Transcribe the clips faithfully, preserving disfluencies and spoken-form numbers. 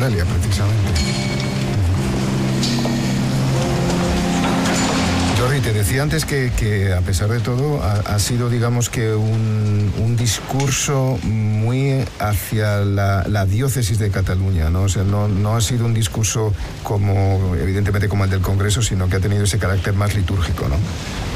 Eulalia, precisamente. Jordi, te decía antes que, que a pesar de todo ha, ha sido, digamos, que un, un discurso muy hacia la, la diócesis de Cataluña, ¿no? O sea, no, no ha sido un discurso como, evidentemente, como el del Congreso, sino que ha tenido ese carácter más litúrgico, ¿no?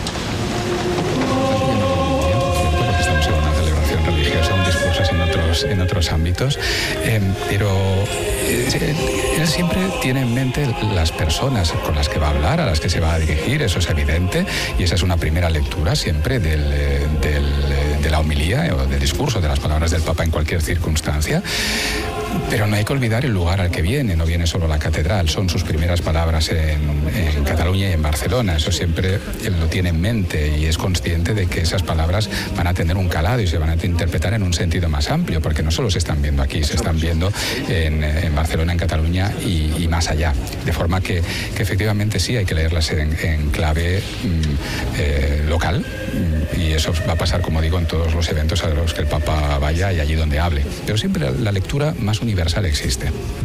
Estamos en una celebración religiosa, un discurso en otros, en otros ámbitos, eh, pero eh, él siempre tiene en mente las personas con las que va a hablar, a las que se va a dirigir, eso es evidente, y esa es una primera lectura siempre del, del, de la homilía o del discurso, de las palabras del Papa en cualquier circunstancia. Pero no hay que olvidar el lugar al que viene, no viene solo a la catedral, son sus primeras palabras en, en Cataluña y en Barcelona, eso siempre él lo tiene en mente y es consciente de que esas palabras van a tener un calado y se van a interpretar en un sentido más amplio, porque no solo se están viendo aquí, se están viendo en, en Barcelona, en Cataluña y, y más allá, de forma que, que efectivamente sí hay que leerlas en, en clave mm, eh, local, y eso va a pasar, como digo, en todos los eventos a los que el Papa vaya y allí donde hable, pero siempre la, la lectura más universal existe.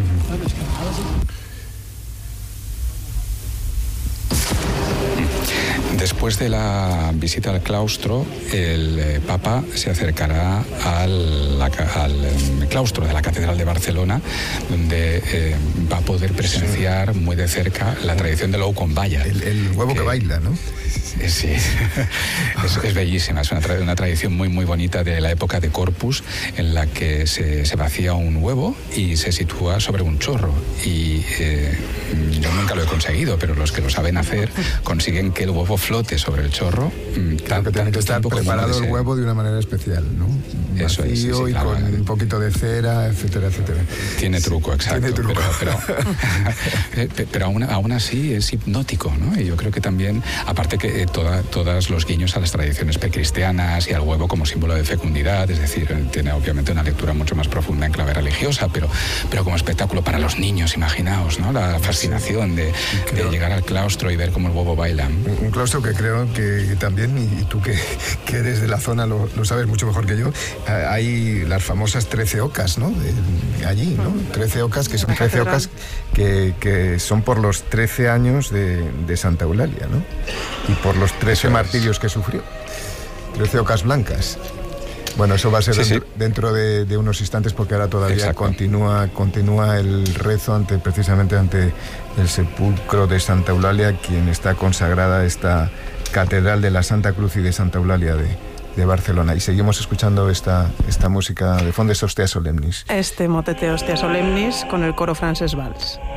Después de la visita al claustro, el eh, Papa se acercará al, la, al eh, claustro de la Catedral de Barcelona, donde eh, va a poder presenciar muy de cerca la tradición del ou con balla. El, el huevo que, que baila, ¿no? Sí, es, es bellísima, es una, tra una tradición muy muy bonita de la época de Corpus, en la que se, se vacía un huevo y se sitúa sobre un chorro. Y eh, yo nunca lo he conseguido, pero los que lo saben hacer consiguen que el huevo flote sobre el chorro. Claro, que tiene que estar preparado el huevo de una manera especial, ¿no? Eso es, sí, sí, y claro, con un poquito de cera, etcétera, etcétera. Tiene truco, exacto. Tiene truco. Pero, pero, pero aún, aún así es hipnótico, ¿no? Y yo creo que también, aparte que toda, todos los guiños a las tradiciones precristianas y al huevo como símbolo de fecundidad, es decir, tiene obviamente una lectura mucho más profunda en clave religiosa, pero, pero como espectáculo para los niños, imaginaos, ¿no? La fascinación de, de llegar al claustro y ver cómo el huevo baila. Un, un claustro que creo que también, y tú que, que eres de la zona lo, lo sabes mucho mejor que yo, hay las famosas trece ocas, ¿no? De, allí, ¿no? trece ocas, que son trece ocas que, que son por los trece años de, de Santa Eulalia, ¿no? Y por los trece martirios que sufrió. trece ocas blancas. Bueno, eso va a ser sí, dentro, sí. dentro de, de unos instantes, porque ahora todavía continúa, continúa el rezo ante, precisamente ante el sepulcro de Santa Eulalia, quien está consagrada a esta Catedral de la Santa Cruz y de Santa Eulalia de, de Barcelona. Y seguimos escuchando esta, esta música de fondo, estos Tea Solemnis. Este motete Tea Solemnis con el coro Francesc Valls.